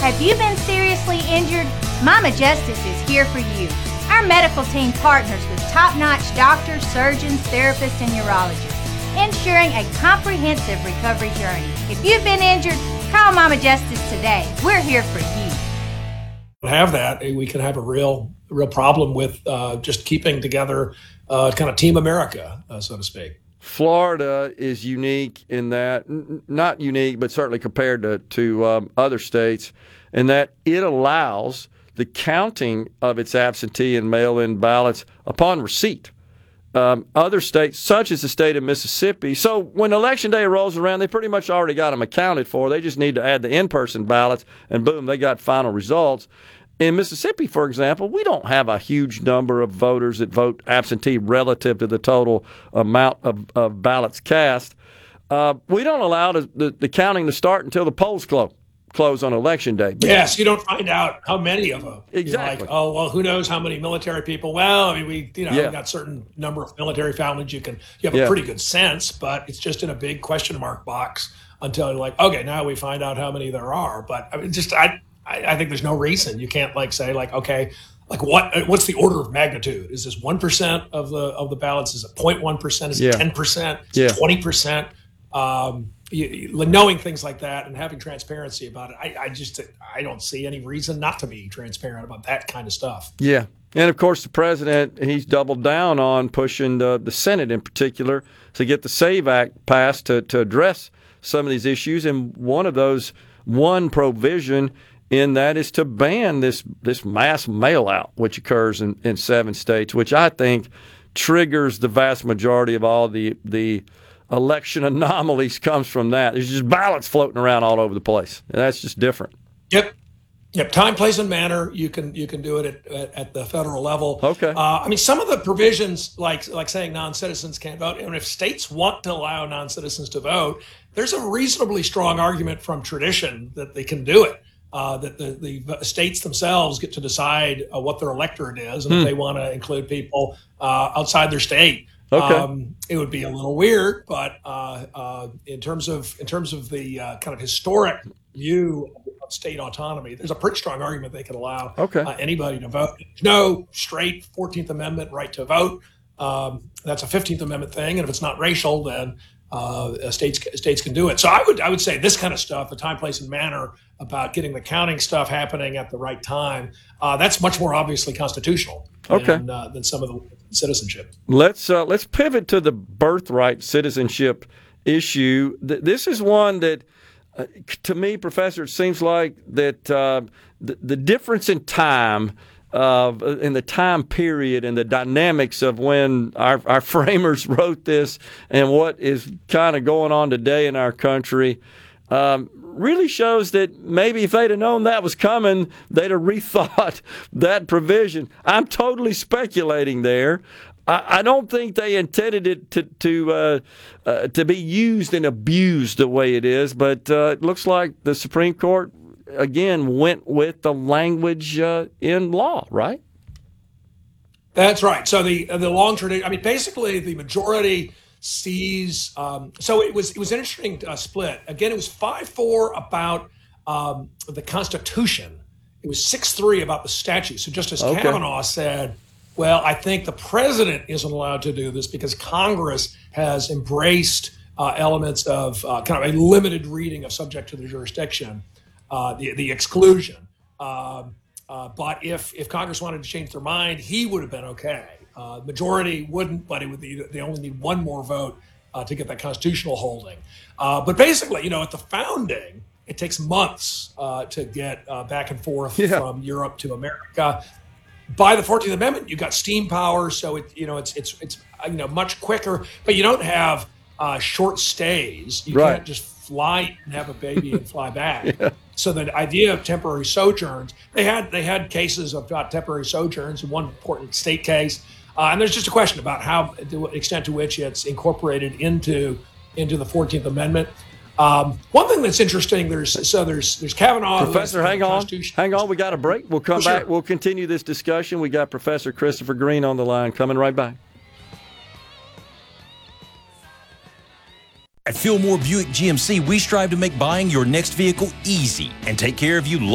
Have you been seriously injured? Mama Justice is here for you. Our medical team partners with top-notch doctors, surgeons, therapists, and urologists, ensuring a comprehensive recovery journey. If you've been injured, call Mama Justice today. We're here for you. Have that, we can have a real problem with just keeping together kind of Team America, so to speak. Florida is unique in that, not unique, but certainly compared to other states, in that it allows the counting of its absentee and mail-in ballots upon receipt. Other states, such as the state of Mississippi, so when Election Day rolls around, they pretty much already got them accounted for. They just need to add the in-person ballots, and boom, they got final results. In Mississippi, for example, we don't have a huge number of voters that vote absentee relative to the total amount of ballots cast. We don't allow the counting to start until the polls close on Election Day. Yes, you don't find out how many of them. Exactly. Like, oh, well, who knows how many military people? Well, I mean, we've got a certain number of military families. You have a pretty good sense, but it's just in a big question mark box until you're like, okay, now we find out how many there are. But I mean, I think there's no reason you can't say okay, what's the order of magnitude? Is this 1% of the ballots? Is it 0.1%? Is it 10%? Is it 20%? Knowing things like that and having transparency about it, I don't see any reason not to be transparent about that kind of stuff. Yeah. And, of course, the president, he's doubled down on pushing the Senate in particular to get the SAVE Act passed to address some of these issues. And one provision in that is to ban this mass mail-out, which occurs in 7 states, which I think triggers the vast majority of all the election anomalies comes from that. There's just ballots floating around all over the place. And that's just different. Yep. Time, place, and manner. You can do it at the federal level. Okay. I mean, some of the provisions, like saying non-citizens can't vote, and if states want to allow non-citizens to vote, there's a reasonably strong argument from tradition that they can do it. That the states themselves get to decide what their electorate is, and if they want to include people outside their state. Okay. It would be a little weird, but in terms of the kind of historic view of state autonomy, there's a pretty strong argument they could allow anybody to vote. No straight 14th Amendment right to vote. That's a 15th Amendment thing, and if it's not racial, then states can do it. So I would say this kind of stuff, the time, place, and manner about getting the counting stuff happening at the right time, that's much more obviously constitutional than some of the citizenship. Let's pivot to the birthright citizenship issue. This is one that, to me, Professor, it seems like that the difference in time in the time period and the dynamics of when our framers wrote this and what is kind of going on today in our country really shows that maybe if they'd have known that was coming, they'd have rethought that provision. I'm totally speculating there. I don't think they intended it to be used and abused the way it is, but it looks like the Supreme Court again went with the language in law, right? That's right. So the long tradition. I mean, basically, the majority sees. So it was an interesting split. Again, it was 5-4 about the Constitution. It was 6-3 about the statute. So Justice Kavanaugh said, "Well, I think the president isn't allowed to do this because Congress has embraced elements of kind of a limited reading of subject to the jurisdiction." The exclusion. But if Congress wanted to change their mind, he would have been okay. Majority wouldn't, but they only need one more vote to get that constitutional holding. But basically, at the founding, it takes months to get back and forth from Europe to America. By the 14th Amendment, you got steam power, so it's much quicker. But you don't have short stays. You can't just fly and have a baby and fly back. So the idea of temporary sojourns, they had cases of temporary sojourns in one important state case, and there's just a question about the extent to which it's incorporated into the 14th Amendment. One thing that's interesting, there's Kavanaugh. Professor, hang on. We got a break. We'll come back. We'll continue this discussion. We got Professor Christopher Green on the line. Coming right back. At Fillmore Buick GMC, we strive to make buying your next vehicle easy and take care of you